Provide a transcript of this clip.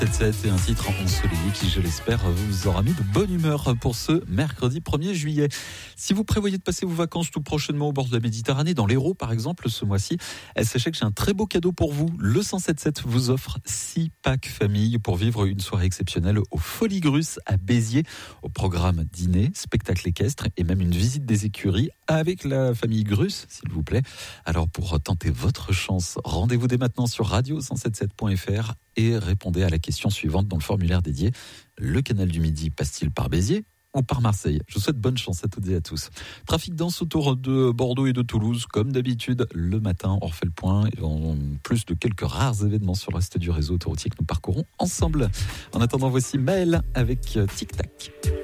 7 et un titre ensoleillé qui, je l'espère, vous aura mis de bonne humeur pour ce mercredi 1er juillet. Si vous prévoyez de passer vos vacances tout prochainement au bord de la Méditerranée, dans l'Hérault par exemple, ce mois-ci, sachez que j'ai un très beau cadeau pour vous. Le 107.7 vous offre 6 packs famille pour vivre une soirée exceptionnelle au Folies Grus à Béziers. Au programme dîner, spectacle équestre et même une visite des écuries avec la famille Grus, s'il vous plaît. Alors pour tenter votre chance, rendez-vous dès maintenant sur radio177.fr et répondez à la question suivante dans le formulaire dédié. Le canal du Midi passe-t-il par Béziers ou par Marseille? Je vous souhaite bonne chance à toutes et à tous. Trafic dense autour de Bordeaux et de Toulouse, comme d'habitude, le matin, on refait le point, et en plus de quelques rares événements sur le reste du réseau autoroutier que nous parcourons ensemble. En attendant, voici Maël avec Tic Tac.